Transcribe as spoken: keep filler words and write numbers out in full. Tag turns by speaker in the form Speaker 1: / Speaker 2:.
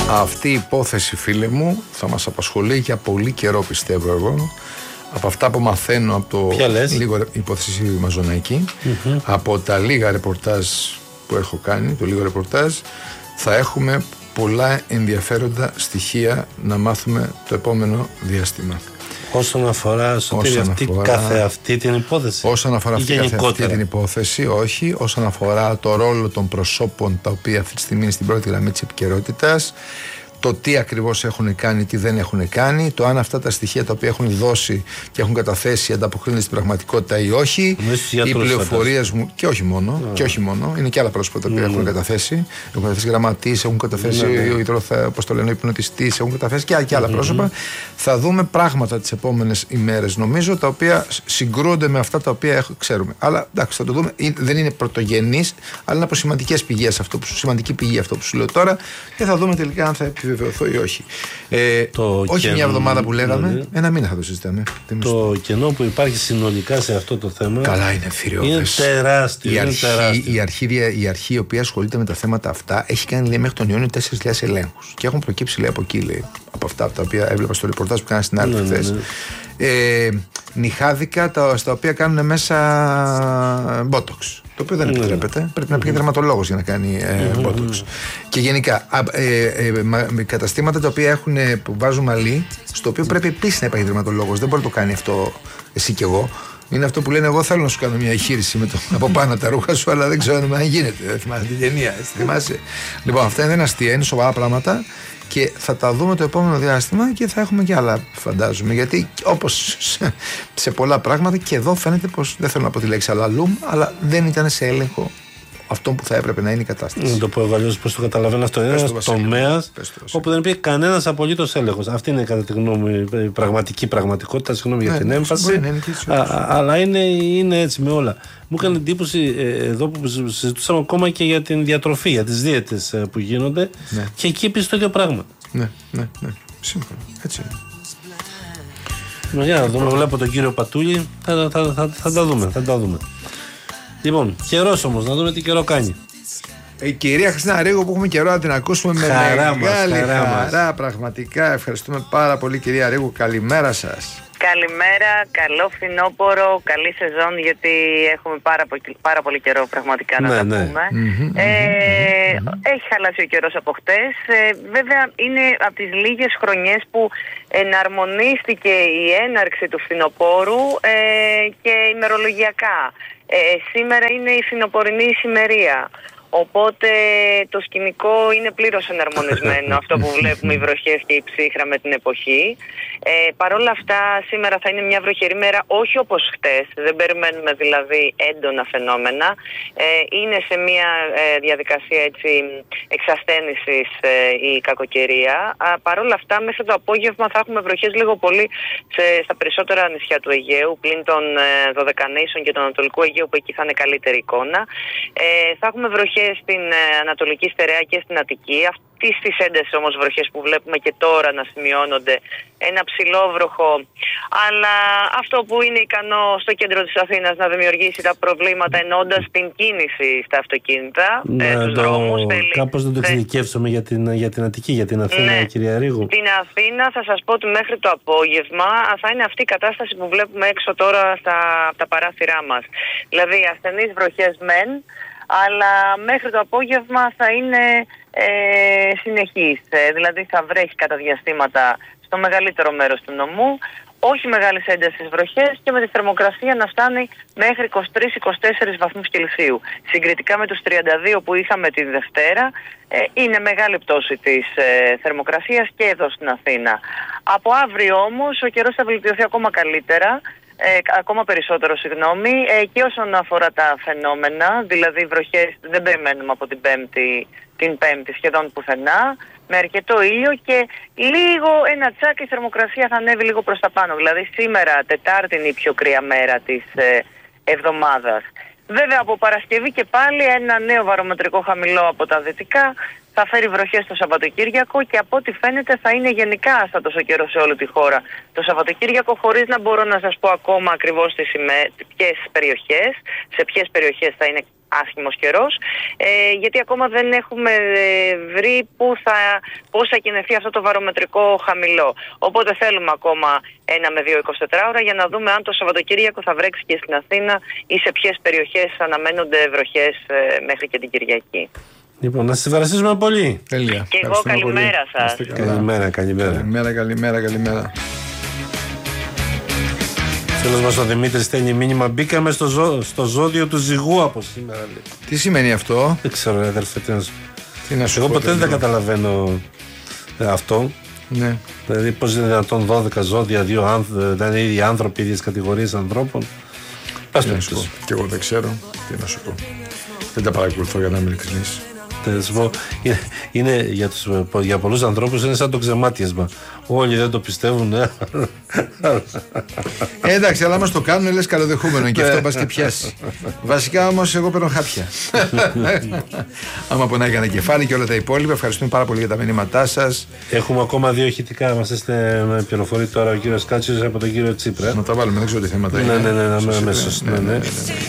Speaker 1: Αυτή η υπόθεση, φίλε μου, θα μας απασχολεί για πολύ καιρό, πιστεύω εγώ. Από αυτά που μαθαίνω από το λίγο υπόθεση μαζοναϊκή, mm-hmm. από τα λίγα ρεπορτάζ που έχω κάνει, το λίγο ρεπορτάζ, θα έχουμε πολλά ενδιαφέροντα στοιχεία να μάθουμε το επόμενο διάστημα.
Speaker 2: Όσον αφορά, Σωτήρη, αυτή, αφορά κάθε αυτή την υπόθεση.
Speaker 1: Όσον αφορά αυτή, κάθε αυτή την υπόθεση, όχι. Όσον αφορά το ρόλο των προσώπων τα οποία αυτή τη στιγμή είναι στην πρώτη γραμμή της επικαιρότητας, το τι ακριβώς έχουν κάνει, τι δεν έχουν κάνει, το αν αυτά τα στοιχεία τα οποία έχουν δώσει και έχουν καταθέσει ανταποκρίνονται στην πραγματικότητα ή όχι. Οι πληροφορίες μου, και όχι μόνο, yeah. και όχι μόνο, είναι και άλλα πρόσωπα τα οποία mm. έχουν καταθέσει. Έχουν καταθέσει γραμματείς, έχουν καταθέσει yeah. όπως το λένε, υπνοτιστής, έχουν καταθέσει και, και άλλα mm-hmm. πρόσωπα. Θα δούμε πράγματα τις επόμενες ημέρες, νομίζω, τα οποία συγκρούονται με αυτά τα οποία ξέρουμε. Αλλά εντάξει, θα το δούμε. Δεν είναι πρωτογενής, αλλά είναι από σημαντικές πηγές αυτό που, σημαντική πηγή αυτό που σου λέω τώρα και θα δούμε τελικά αν θα επιβεβαιωθώ ή όχι. Ε, όχι κενό, μια εβδομάδα που λέγαμε, ναι. ένα μήνα θα το συζητάμε.
Speaker 2: Το κενό που υπάρχει συνολικά σε αυτό το θέμα.
Speaker 1: Καλά, είναι θηριώδες.
Speaker 2: Είναι τεράστιο.
Speaker 1: Η,
Speaker 2: είναι
Speaker 1: αρχή,
Speaker 2: τεράστιο.
Speaker 1: Η, αρχή, η αρχή η οποία ασχολείται με τα θέματα αυτά έχει κάνει, λέει, μέχρι τον Ιούνιο τέσσερις χιλιάδες ελέγχους. Και έχουν προκύψει, λέει, από εκεί, λέει, από αυτά τα οποία έβλεπα στο ρεπορτάζ που κάνα στην άλλη ναι, χθες. Ναι, ναι. Ε, νυχάδικα τα, στα οποία κάνουν μέσα μπότοξ. Το οποίο δεν επιτρέπεται. Mm. Πρέπει να πήγε τερματολόγος για να κάνει ε, mm. μπότοξ. Και γενικά ε, ε, ε, καταστήματα τα οποία έχουν, που βάζουν μαλλί, στο οποίο πρέπει επίσης να υπάρχει τερματολόγος. Δεν μπορεί να το κάνει αυτό εσύ και εγώ. Είναι αυτό που λένε: εγώ θέλω να σου κάνω μια εγχείρηση με το, από πάνω τα ρούχα σου, αλλά δεν ξέρω αν γίνεται. Δεν θυμάσαι την ταινία. Θυμάσαι. Λοιπόν, αυτά δεν είναι αστεία, είναι σοβαρά πράγματα. Και θα τα δούμε το επόμενο διάστημα και θα έχουμε και άλλα, φαντάζομαι. Γιατί όπως σε, σε πολλά πράγματα και εδώ φαίνεται πως, δεν θέλω να πω τη λέξη αλαλούμ, αλλά δεν ήταν σε έλεγχο αυτό που θα έπρεπε να είναι η κατάσταση.
Speaker 2: Να το πω εγώ αλλιώς, πως το καταλαβαίνω αυτό. Είναι ένας τομέας όπου δεν υπήρχε κανένας απολύτως έλεγχος. Αυτή είναι, κατά τη γνώμη μου, η πραγματική πραγματικότητα. Συγγνώμη ναι, για την έμφαση. Ναι, ναι, ναι, α, αλλά είναι, είναι έτσι με όλα. Μου έκανε εντύπωση ε, εδώ που συζητούσαμε ακόμα και για την διατροφή, για τις δίαιτες ε, που γίνονται. Ναι. Και εκεί επίσης το ίδιο πράγμα.
Speaker 1: Ναι, ναι, ναι. Σύμφωνα. Έτσι είναι.
Speaker 2: Για να δούμε, βλέπω τον κύριο Πατούλη. Θα, θα, θα, θα, θα τα δούμε. Θα τα δούμε. Λοιπόν, καιρός όμως, να δούμε τι καιρό κάνει.
Speaker 1: Η κυρία Χριστίνα Ρίγου που έχουμε καιρό να την ακούσουμε με
Speaker 2: χαρά
Speaker 1: μεγάλη
Speaker 2: μας, χαρά,
Speaker 1: χαρά μας. Πραγματικά ευχαριστούμε πάρα πολύ, κυρία Ρίγου. Καλημέρα σας.
Speaker 3: Καλημέρα, καλό φθινόπωρο, καλή σεζόν, γιατί έχουμε πάρα, πάρα πολύ καιρό πραγματικά να ναι, τα ναι. πούμε. Mm-hmm, ε, mm-hmm. Έχει χαλάσει ο καιρός από χτες. Ε, βέβαια είναι από τις λίγες χρονιές που εναρμονίστηκε η έναρξη του φθινοπόρου ε, και ημερολογιακά. Ε, σήμερα είναι η φθινοπορεινή ησημερία. Οπότε το σκηνικό είναι πλήρως εναρμονισμένο, αυτό που βλέπουμε, οι βροχές και η ψύχρα με την εποχή. Ε, Παρ' όλα αυτά σήμερα θα είναι μια βροχερή μέρα, όχι όπως χτες, δεν περιμένουμε δηλαδή έντονα φαινόμενα. Ε, είναι σε μια ε, διαδικασία έτσι, εξασθένησης ε, η κακοκαιρία. Α, παρ' όλα αυτά μέχρι το απόγευμα θα έχουμε βροχές λίγο πολύ σε, στα περισσότερα νησιά του Αιγαίου, πλην των ε, Δωδεκανήσων και του Ανατολικού Αιγαίου, που εκεί θα είναι καλύτερη εικόνα. Ε, θα έχουμε βροχές στην Ανατολική Στερεά και στην Αττική. Αυτές τις έντες όμως βροχές που βλέπουμε και τώρα να σημειώνονται, ένα ψηλόβροχο, αλλά αυτό που είναι ικανό στο κέντρο της Αθήνας να δημιουργήσει τα προβλήματα, εννοώντας την κίνηση στα αυτοκίνητα,
Speaker 2: ναι, ε, τους το... δρόμους. Κάπως δεν το εξειδικεύσουμε για την, για την Αττική, για την Αθήνα, ναι. Κυρία Ρίγου.
Speaker 3: Στην Αθήνα θα σας πω ότι μέχρι το απόγευμα θα είναι αυτή η κατάσταση που βλέπουμε έξω τώρα στα, από τα παράθυρά μας. Δηλαδή ασθενείς βροχές μεν, αλλά μέχρι το απόγευμα θα είναι ε, συνεχής. Ε, δηλαδή θα βρέχει κατά διαστήματα στο μεγαλύτερο μέρος του νομού, όχι μεγάλες έντασες βροχές και με τη θερμοκρασία να φτάνει μέχρι είκοσι τρεις με είκοσι τέσσερις βαθμούς Κελσίου. Συγκριτικά με τους τριάντα δύο που είχαμε τη Δευτέρα, ε, είναι μεγάλη πτώση της ε, θερμοκρασίας και εδώ στην Αθήνα. Από αύριο όμως ο καιρός θα βελτιωθεί ακόμα καλύτερα. Ε, ακόμα περισσότερο, συγγνώμη, ε, και όσον αφορά τα φαινόμενα, δηλαδή βροχές δεν περιμένουμε από την Πέμπτη, την Πέμπτη σχεδόν πουθενά, με αρκετό ήλιο και λίγο ένα τσάκ η θερμοκρασία θα ανέβει λίγο προς τα πάνω. Δηλαδή σήμερα, Τετάρτη, είναι η πιο κρύα μέρα της ε, εβδομάδας. Βέβαια από Παρασκευή και πάλι ένα νέο βαρομετρικό χαμηλό από τα δυτικά θα φέρει βροχές το Σαββατοκύριακο και από ό,τι φαίνεται θα είναι γενικά άστατος ο καιρός σε όλη τη χώρα το Σαββατοκύριακο, χωρίς να μπορώ να σας πω ακόμα ακριβώς τις ημέ... ποιες περιοχές, σε ποιες περιοχές θα είναι άσχημος καιρός, ε, γιατί ακόμα δεν έχουμε βρει που θα, πώς θα κινηθεί αυτό το βαρομετρικό χαμηλό. Οπότε θέλουμε ακόμα ένα με δύο εικοσιτετράωρα για να δούμε αν το Σαββατοκύριακο θα βρέξει και στην Αθήνα ή σε ποιες περιοχές αναμένονται βροχές ε, μέχρι και την Κυριακή.
Speaker 2: Λοιπόν, να σας ευχαριστήσουμε πολύ.
Speaker 1: Τέλεια.
Speaker 3: Και εγώ καλημέρα σας.
Speaker 2: Καλημέρα, καλημέρα.
Speaker 1: Καλημέρα, καλημέρα, καλημέρα.
Speaker 2: Φίλος μας ο Δημήτρης στέλνει μήνυμα. Μπήκαμε στο, ζώ, στο ζώδιο του ζυγού από σήμερα. Λέει.
Speaker 1: Τι σημαίνει αυτό?
Speaker 2: Δεν ξέρω, αδερφέ, τι να σου,
Speaker 1: τι να σου
Speaker 2: Εγώ
Speaker 1: πω,
Speaker 2: ποτέ δεν καταλαβαίνω ε, αυτό.
Speaker 1: Ναι.
Speaker 2: Δηλαδή, πώς είναι δυνατόν δώδεκα ζώδια, δύο άνθρω... δηλαδή οι άνθρωποι, ίδιες κατηγορίες ανθρώπων. Πας το
Speaker 1: πω. Και εγώ δεν ξέρω. Τι να σου πω. Δεν τα παρακολουθώ για να είμαι ειλικρινής.
Speaker 2: Είναι, είναι για, τους, για πολλούς ανθρώπους είναι σαν το ξεμάτιασμα. Όλοι δεν το πιστεύουν. Ε.
Speaker 1: Ε, εντάξει, αλλά μας το κάνουν, λες καλοδεχούμενο και αυτό πας και πιάσει. Βασικά όμως εγώ παίρνω χάπια. Άμα πονάει κανένα κεφάλι και όλα τα υπόλοιπα. Ευχαριστούμε πάρα πολύ για τα μηνύματά σας.
Speaker 2: Έχουμε ακόμα δύο ηχητικά. Μας είστε με πληροφορεί τώρα ο κύριος Κάτσιος από τον κύριο Τσίπρα.
Speaker 1: Να τα βάλουμε, δεν ξέρω τι θέματα είναι.
Speaker 2: Ναι, ναι, ναι, αμέσως.